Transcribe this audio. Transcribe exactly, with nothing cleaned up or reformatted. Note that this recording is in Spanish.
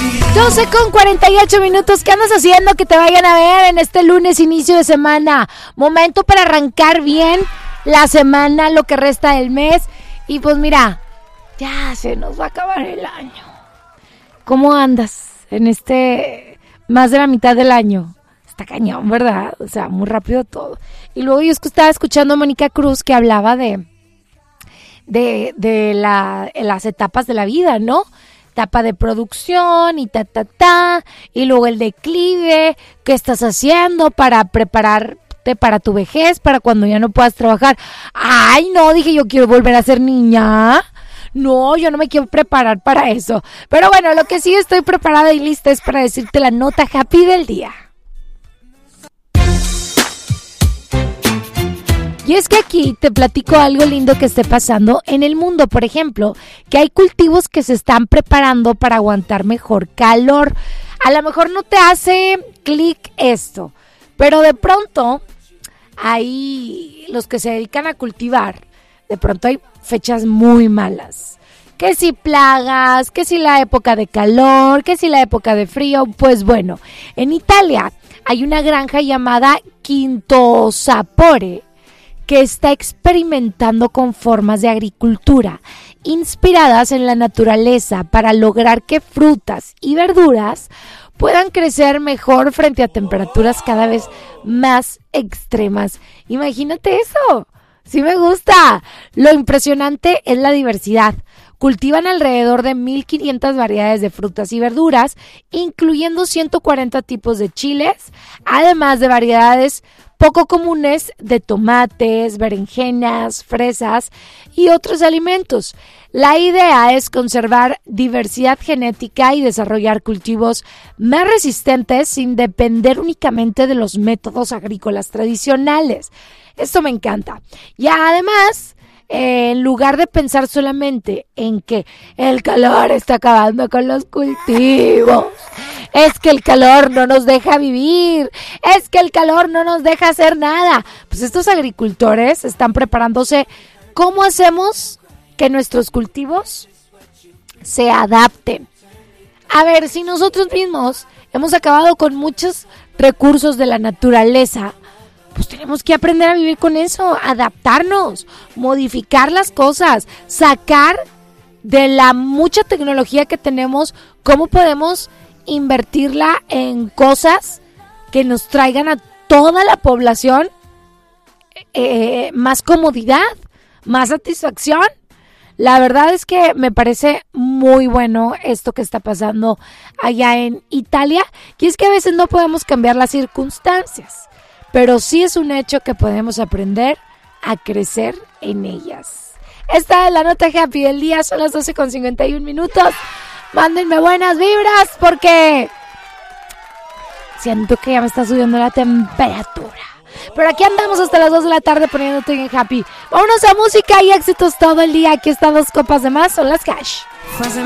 doce con cuarenta y ocho minutos. ¿Qué andas haciendo? Que te vayan a ver en este lunes, inicio de semana. Momento para arrancar bien la semana, lo que resta del mes. Y pues mira, ya se nos va a acabar el año. ¿Cómo andas en este más de la mitad del año? Está cañón, ¿verdad? O sea, muy rápido todo. Y luego yo estaba escuchando a Mónica Cruz que hablaba de, de, de la, las etapas de la vida, ¿no? Etapa de producción y ta, ta, ta, y luego el declive, ¿qué estás haciendo para prepararte para tu vejez, para cuando ya no puedas trabajar? Ay, no, dije yo quiero volver a ser niña. No, yo no me quiero preparar para eso. Pero bueno, lo que sí estoy preparada y lista es para decirte la nota happy del día. Y es que aquí te platico algo lindo que esté pasando en el mundo. Por ejemplo, que hay cultivos que se están preparando para aguantar mejor calor. A lo mejor no te hace clic esto, pero de pronto hay los que se dedican a cultivar. De pronto hay fechas muy malas. Que si plagas, que si la época de calor, que si la época de frío. Pues bueno, en Italia hay una granja llamada Quinto Sapore, que está experimentando con formas de agricultura inspiradas en la naturaleza para lograr que frutas y verduras puedan crecer mejor frente a temperaturas cada vez más extremas. Imagínate eso, sí me gusta. Lo impresionante es la diversidad. Cultivan alrededor de mil quinientas variedades de frutas y verduras, incluyendo ciento cuarenta tipos de chiles, además de variedades poco comunes de tomates, berenjenas, fresas y otros alimentos. La idea es conservar diversidad genética y desarrollar cultivos más resistentes sin depender únicamente de los métodos agrícolas tradicionales. Esto me encanta. Y además, eh, en lugar de pensar solamente en que el calor está acabando con los cultivos, es que el calor no nos deja vivir, es que el calor no nos deja hacer nada. Pues estos agricultores están preparándose. ¿Cómo hacemos que nuestros cultivos se adapten? A ver, si nosotros mismos hemos acabado con muchos recursos de la naturaleza, pues tenemos que aprender a vivir con eso, adaptarnos, modificar las cosas, sacar de la mucha tecnología que tenemos, cómo podemos invertirla en cosas que nos traigan a toda la población eh, más comodidad, más satisfacción. La verdad es que me parece muy bueno esto que está pasando allá en Italia, y es que a veces no podemos cambiar las circunstancias, pero sí es un hecho que podemos aprender a crecer en ellas. Esta es la nota happy del día, son las doce con cincuenta y un minutos. Mándenme buenas vibras porque siento que ya me está subiendo la temperatura. Pero aquí andamos hasta las dos de la tarde poniéndote en happy. Vámonos a música y éxitos todo el día. Aquí están dos copas de más, son las Cash.